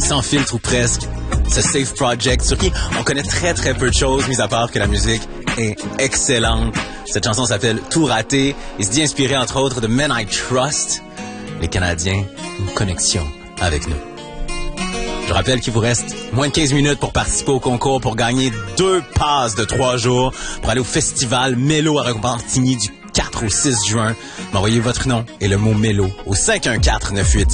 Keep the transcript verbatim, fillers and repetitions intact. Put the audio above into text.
sans filtre ou presque. Ce Safe Project sur qui on connaît très très peu de choses, mis à part que la musique est excellente. Cette chanson s'appelle Tout raté et se dit inspirée entre autres de Men I Trust. Les Canadiens, une connexion avec nous. Je rappelle qu'il vous reste moins de quinze minutes pour participer au concours pour gagner deux passes de trois jours pour aller au festival Mélo à Repentigny du quatre au six juin. M'envoyez votre nom et le mot Mélo au cinq un quatre neuf huit